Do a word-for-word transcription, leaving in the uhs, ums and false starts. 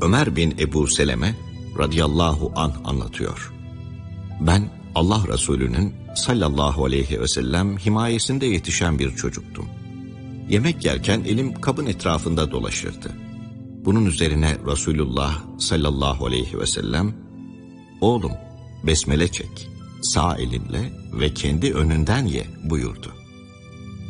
Ömer bin Ebu Seleme radıyallahu anh anlatıyor. Ben Allah Resulü'nün sallallahu aleyhi ve sellem himayesinde yetişen bir çocuktum. Yemek yerken elim kabın etrafında dolaşırdı. Bunun üzerine Resulullah sallallahu aleyhi ve sellem, "Oğlum, besmele çek, sağ elinle ve kendi önünden ye" buyurdu.